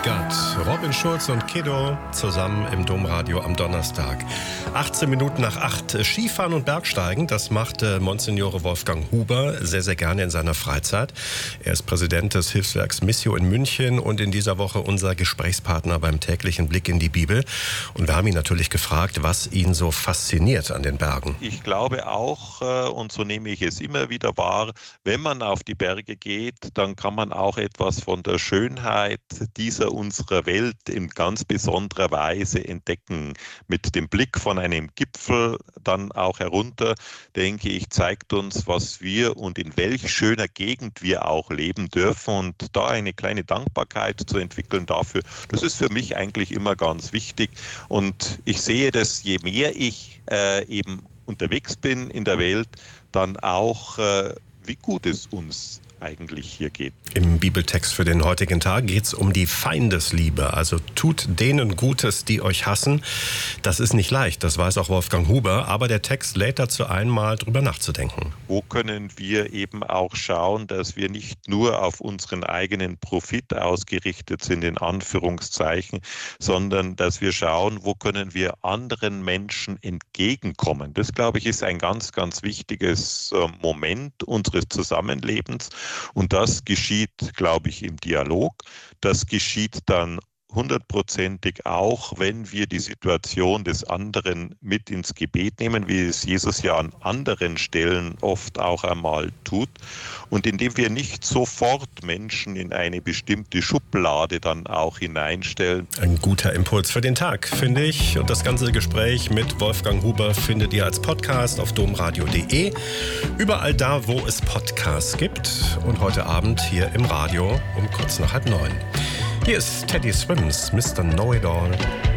Gott. Robin Schulz und Kiddo zusammen im Domradio am Donnerstag. 18 Minuten nach 8. Skifahren und Bergsteigen, das macht Monsignore Wolfgang Huber sehr, sehr gerne in seiner Freizeit. Er ist Präsident des Hilfswerks Missio in München und in dieser Woche unser Gesprächspartner beim täglichen Blick in die Bibel. Und wir haben ihn natürlich gefragt, was ihn so fasziniert an den Bergen. Ich glaube auch, und so nehme ich es immer wieder wahr, wenn man auf die Berge geht, dann kann man auch etwas von der Schönheit dieser unserer Welt in ganz besonderer Weise entdecken. Mit dem Blick von einem Gipfel dann auch herunter, denke ich, zeigt uns, was wir und in welch schöner Gegend wir auch leben dürfen. Und da eine kleine Dankbarkeit zu entwickeln dafür, das ist für mich eigentlich immer ganz wichtig. Und ich sehe das, je mehr ich eben unterwegs bin in der Welt, dann auch, wie gut es uns eigentlich hier geht. Im Bibeltext für den heutigen Tag geht es um die Feindesliebe. Also tut denen Gutes, die euch hassen. Das ist nicht leicht, das weiß auch Wolfgang Huber. Aber der Text lädt dazu ein, mal drüber nachzudenken. Wo können wir eben auch schauen, dass wir nicht nur auf unseren eigenen Profit ausgerichtet sind, in Anführungszeichen, sondern dass wir schauen, wo können wir anderen Menschen entgegenkommen. Das, glaube ich, ist ein ganz, ganz wichtiges Moment unseres Zusammenlebens. Und das geschieht, glaube ich, im Dialog. Das geschieht dann hundertprozentig auch, wenn wir die Situation des anderen mit ins Gebet nehmen, wie es Jesus ja an anderen Stellen oft auch einmal tut. Und indem wir nicht sofort Menschen in eine bestimmte Schublade dann auch hineinstellen. Ein guter Impuls für den Tag, finde ich. Und das ganze Gespräch mit Wolfgang Huber findet ihr als Podcast auf domradio.de. Überall da, wo es Podcasts gibt. Und heute Abend hier im Radio um kurz nach 8:30. Hier ist Teddy Swims, Mr. Know-It-All.